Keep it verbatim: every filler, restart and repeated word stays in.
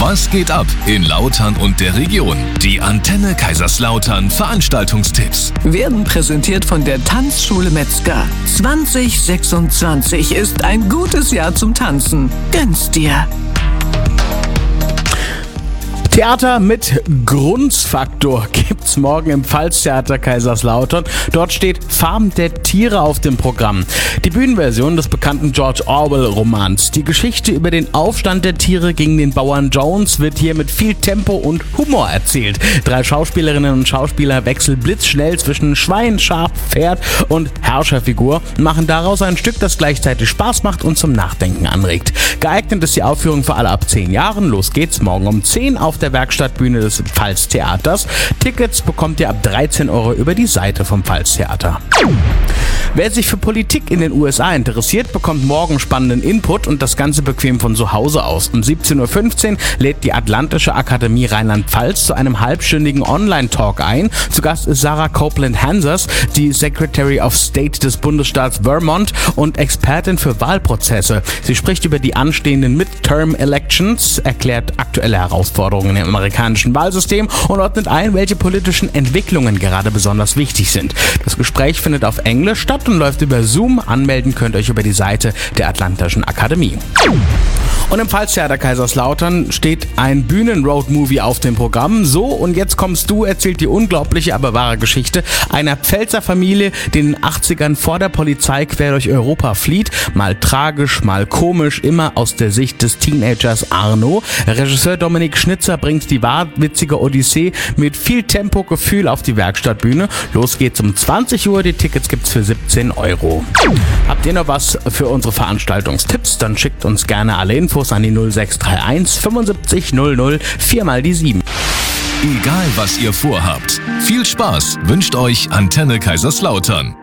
Was geht ab in Lautern und der Region? Die Antenne Kaiserslautern Veranstaltungstipps werden präsentiert von der Tanzschule Metzger. zwanzig sechsundzwanzig ist ein gutes Jahr zum Tanzen. Gönn's dir! Theater mit Grunzfaktor gibt's morgen im Pfalztheater Kaiserslautern. Dort steht Farm der Tiere auf dem Programm. Die Bühnenversion des bekannten George Orwell-Romans. Die Geschichte über den Aufstand der Tiere gegen den Bauern Jones wird hier mit viel Tempo und Humor erzählt. Drei Schauspielerinnen und Schauspieler wechseln blitzschnell zwischen Schwein, Schaf, Pferd und Herrscherfigur und machen daraus ein Stück, das gleichzeitig Spaß macht und zum Nachdenken anregt. Geeignet ist die Aufführung für alle ab zehn Jahren. Los geht's morgen um zehn auf der Werkstattbühne des Pfalztheaters. Tickets bekommt ihr ab dreizehn Euro über die Seite vom Pfalztheater. Wer sich für Politik in den U S A interessiert, bekommt morgen spannenden Input und das Ganze bequem von zu Hause aus. Um siebzehn Uhr fünfzehn lädt die Atlantische Akademie Rheinland-Pfalz zu einem halbstündigen Online-Talk ein. Zu Gast ist Sarah Copeland-Hansers, die Secretary of State des Bundesstaats Vermont und Expertin für Wahlprozesse. Sie spricht über die anstehenden Midterm-Elections, erklärt aktuelle Herausforderungen im amerikanischen Wahlsystem und ordnet ein, welche politischen Entwicklungen gerade besonders wichtig sind. Das Gespräch findet auf Englisch statt und läuft über Zoom. Anmelden könnt ihr euch über die Seite der Atlantischen Akademie. Und im Pfalztheater Kaiserslautern steht ein Bühnen-Road-Movie auf dem Programm. So, und jetzt kommst du, erzählt die unglaubliche, aber wahre Geschichte einer Pfälzer Familie, die in den achtzigern vor der Polizei quer durch Europa flieht. Mal tragisch, mal komisch, immer aus der Sicht des Teenagers Arno. Regisseur Dominik Schnitzer bringt die wahnwitzige Odyssee mit viel Tempo-Gefühl auf die Werkstattbühne. Los geht's um zwanzig Uhr, die Tickets gibt's für siebzehn Euro. Habt ihr noch was für unsere Veranstaltungstipps? Dann schickt uns gerne alle Infos an die null sechs drei eins fünfundsiebzig null null vier mal die sieben. Egal was ihr vorhabt, viel Spaß wünscht euch Antenne Kaiserslautern.